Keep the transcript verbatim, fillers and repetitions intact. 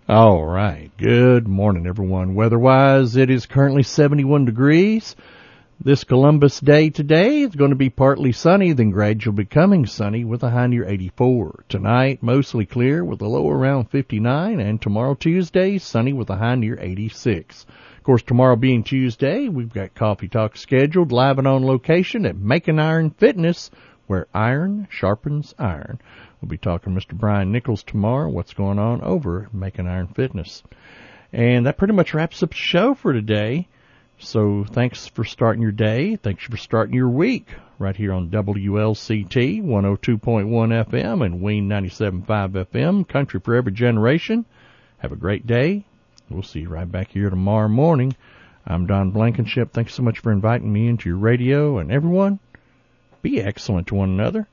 All right. Good morning, everyone. Weather-wise, it is currently seventy-one degrees. This Columbus Day today is going to be partly sunny, then gradually becoming sunny with a high near eighty-four. Tonight, mostly clear with a low around fifty-nine, and tomorrow, Tuesday, sunny with a high near eighty-six. Of course, tomorrow being Tuesday, we've got Coffee Talk scheduled live and on location at Making Iron Fitness, where iron sharpens iron. We'll be talking to Mister Brian Nichols tomorrow, what's going on over at Making Iron Fitness. And that pretty much wraps up the show for today. So thanks for starting your day. Thanks for starting your week right here on W L C T one oh two point one F M and Wayne ninety-seven point five F M, Country for Every Generation. Have a great day. We'll see you right back here tomorrow morning. I'm Don Blankenship. Thanks so much for inviting me into your radio. And everyone, be excellent to one another.